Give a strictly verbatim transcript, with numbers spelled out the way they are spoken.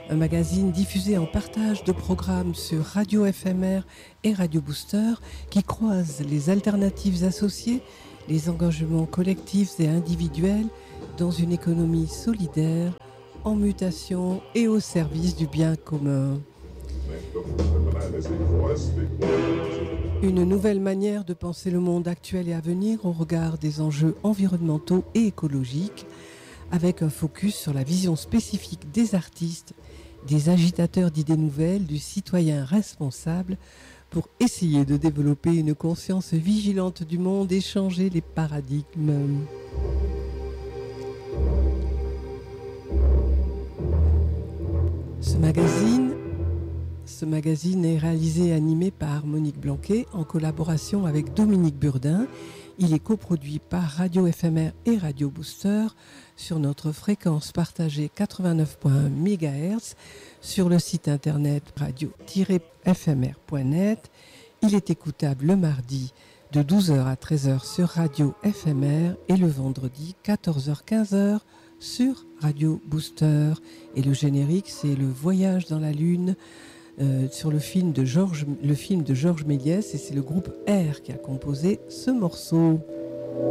un magazine diffusé en partage de programmes sur Radio F M R et Radio Booster qui croise les alternatives associées, les engagements collectifs et individuels dans une économie solidaire, en mutation et au service du bien commun. Une nouvelle manière de penser le monde actuel et à venir au regard des enjeux environnementaux et écologiques, avec un focus sur la vision spécifique des artistes, des agitateurs d'idées nouvelles, du citoyen responsable, pour essayer de développer une conscience vigilante du monde et changer les paradigmes. Ce magazine, ce magazine est réalisé et animé par Monique Blanquet en collaboration avec Dominique Burdin. Il est coproduit par Radio F M R et Radio Booster sur notre fréquence partagée quatre-vingt-neuf virgule un mégahertz sur le site internet radio tiret f m r point net. Il est écoutable le mardi de douze heures à treize heures sur Radio F M R et le vendredi quatorze heures à quinze heures sur Radio Booster. Et le générique, c'est Le Voyage dans la Lune, euh, sur le film de Georges, le film de Georges Méliès, et c'est le groupe R qui a composé ce morceau.